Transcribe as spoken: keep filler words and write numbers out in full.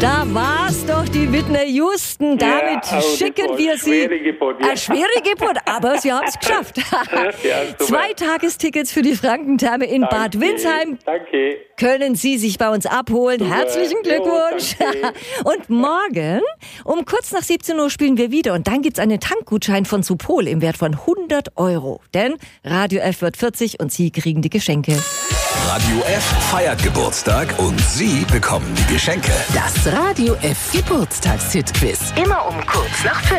Da war's doch, die Whitney Houston. Damit Ja, schicken wir Sie. Schwere Geburt, ja. Eine schwere Geburt, aber Sie haben es geschafft. Ja, super. Zwei Tagestickets für die Frankentherme in Danke, Bad Windsheim Danke. können Sie sich bei uns abholen. Super. Herzlichen Glückwunsch. Jo, danke. Und morgen um kurz nach siebzehn Uhr spielen wir wieder. Und dann gibt's einen Tankgutschein von Supol im Wert von hundert Euro. Denn Radio F wird vierzig und Sie kriegen die Geschenke. Radio F feiert Geburtstag und Sie bekommen die Geschenke. Das Radio F Geburtstagshit-Quiz. Immer um kurz nach fünf.